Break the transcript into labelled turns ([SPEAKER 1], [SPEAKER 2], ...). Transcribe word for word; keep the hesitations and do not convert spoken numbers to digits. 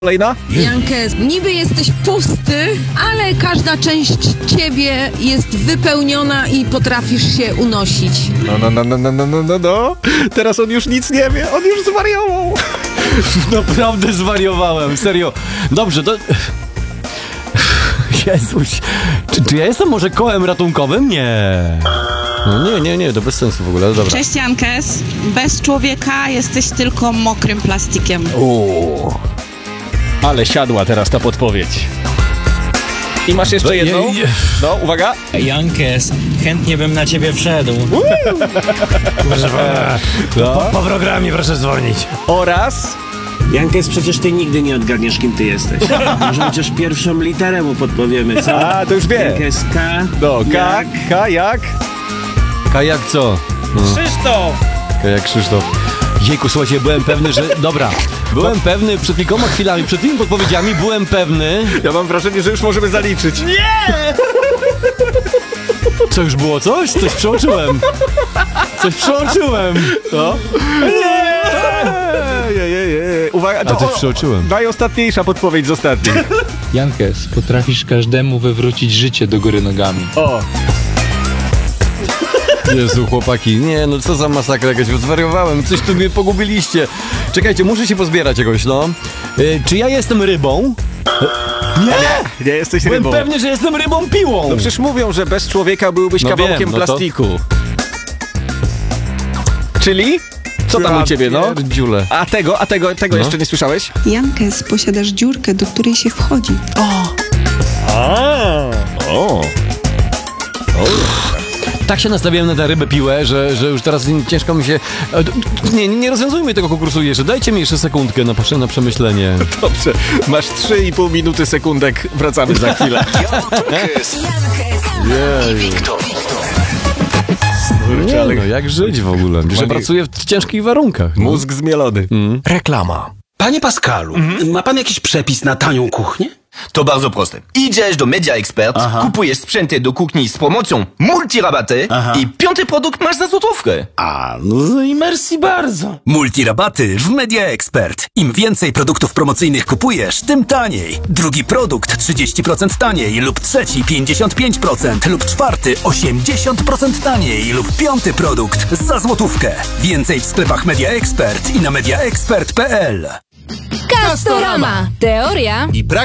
[SPEAKER 1] Kolejna?
[SPEAKER 2] Jankes, niby jesteś pusty, ale każda część ciebie jest wypełniona i potrafisz się unosić.
[SPEAKER 1] No, no, no, no, no, no, no, no, no. Teraz on już nic nie wie, on już zwariował.
[SPEAKER 3] Naprawdę zwariowałem, serio. Dobrze, to... Jezuś, czy, czy ja jestem może kołem ratunkowym? Nie. No nie, nie, nie, to bez sensu w ogóle, dobra.
[SPEAKER 4] Cześć Jankes, bez człowieka jesteś tylko mokrym plastikiem.
[SPEAKER 1] Uuu. Ale siadła teraz ta podpowiedź. I masz jeszcze
[SPEAKER 3] No,
[SPEAKER 1] jedną?
[SPEAKER 3] nie, nie.
[SPEAKER 1] No, uwaga.
[SPEAKER 5] Jankes, chętnie bym na ciebie wszedł.
[SPEAKER 6] Proszę pana,
[SPEAKER 1] No.
[SPEAKER 6] po, po programie proszę dzwonić.
[SPEAKER 1] Oraz...
[SPEAKER 7] Jankes, przecież ty nigdy nie odgadniesz, kim ty jesteś. Może chociaż pierwszą literę mu podpowiemy, co?
[SPEAKER 1] A, to już wie.
[SPEAKER 7] Jankes, K,
[SPEAKER 1] No, K,
[SPEAKER 7] jak?
[SPEAKER 1] K jak?
[SPEAKER 3] Kajak co? No.
[SPEAKER 5] Krzysztof!
[SPEAKER 3] Kajak Krzysztof. Jejku, słuchajcie, byłem pewny, że... Dobra, byłem pewny przed kilkoma chwilami, przed tymi podpowiedziami byłem pewny...
[SPEAKER 1] Ja mam wrażenie, że już możemy zaliczyć. Nie!
[SPEAKER 3] Co, już było coś? Coś przeoczyłem. Coś przeoczyłem.
[SPEAKER 1] No. Nie! Je, je, je. Uwaga,
[SPEAKER 3] A
[SPEAKER 1] to
[SPEAKER 3] coś
[SPEAKER 1] o,
[SPEAKER 3] przeoczyłem.
[SPEAKER 1] najostатniejsza podpowiedź z ostatniej.
[SPEAKER 8] Jankes, potrafisz każdemu wywrócić życie do góry nogami.
[SPEAKER 1] O,
[SPEAKER 3] Jezu, chłopaki, nie, no co za masakra jakaś, zwariowałem, coś tu mnie pogubiliście. Czekajcie, muszę się pozbierać jakoś, no. Y, czy ja jestem rybą? Nie!
[SPEAKER 1] nie jesteś
[SPEAKER 3] Byłem
[SPEAKER 1] rybą.
[SPEAKER 3] pewny, że jestem rybą piłą.
[SPEAKER 1] No przecież mówią, że bez człowieka byłbyś
[SPEAKER 3] No
[SPEAKER 1] kawałkiem
[SPEAKER 3] wiem, no to-
[SPEAKER 1] plastiku. Czyli? Co tam u ciebie, no?
[SPEAKER 3] Dziule.
[SPEAKER 1] A tego, a tego, tego
[SPEAKER 3] No.
[SPEAKER 1] jeszcze nie słyszałeś?
[SPEAKER 9] Jankes, posiadasz dziurkę, do której się wchodzi.
[SPEAKER 1] O.
[SPEAKER 3] Tak się nastawiłem na tę rybę piłę, że, że już teraz ciężko mi się... E, d- Nie, nie rozwiązujmy tego konkursu jeszcze, dajcie mi jeszcze sekundkę na, na przemyślenie.
[SPEAKER 1] Dobrze, masz trzy i pół minuty sekundek, wracamy za chwilę.
[SPEAKER 3] Jej. Nie no, jak żyć w ogóle? Że pracuję w ciężkich warunkach. No.
[SPEAKER 1] Mózg zmielony.
[SPEAKER 6] Reklama. Panie Pascalu, ma pan jakiś przepis na tanią kuchnię?
[SPEAKER 10] To bardzo proste. Idziesz do Media Expert, kupujesz sprzęty do kuchni z promocją multirabaty i piąty produkt masz za złotówkę.
[SPEAKER 6] A, no i merci bardzo.
[SPEAKER 11] Multirabaty w Media Expert. Im więcej produktów promocyjnych kupujesz, tym taniej. Drugi produkt trzydzieści procent taniej lub trzeci pięćdziesiąt pięć procent lub czwarty osiemdziesiąt procent taniej lub piąty produkt za złotówkę. Więcej w sklepach Media Expert i na mediaexpert kropka p l.
[SPEAKER 2] Castorama. Teoria
[SPEAKER 11] I praktyka.